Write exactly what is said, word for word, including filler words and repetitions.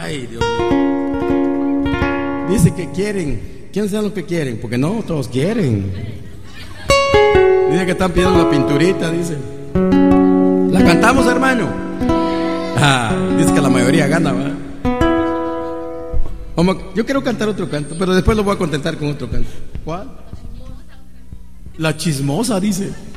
Ay, Dios mío. Dice que quieren. ¿Quiénes son los que quieren? Porque no, todos quieren. Dice que están pidiendo la pinturita, dice. ¿La cantamos, hermano? Ah, dice que la mayoría gana, ¿verdad? Vamos, yo quiero cantar otro canto, pero después lo voy a contentar con otro canto. ¿Cuál? La chismosa, dice.